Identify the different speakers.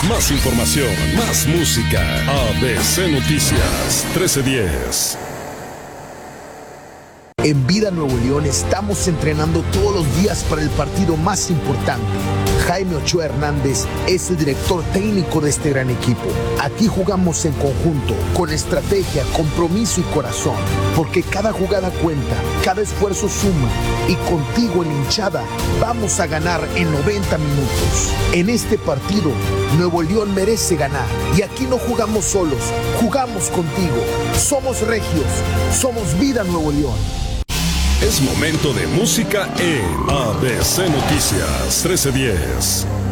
Speaker 1: Más información, más música. ABC Noticias 1310.
Speaker 2: En Vida Nuevo León estamos entrenando todos los días para el partido más importante. Jaime Ochoa Hernández es el director técnico de este gran equipo. Aquí jugamos en conjunto, con estrategia, compromiso y corazón, porque cada jugada cuenta, cada esfuerzo suma, y contigo en hinchada vamos a ganar en 90 minutos. En este partido, Nuevo León merece ganar, y aquí no jugamos solos, jugamos contigo. Somos regios, somos Vida Nuevo León.
Speaker 1: Es momento de música en ABC Noticias 1310.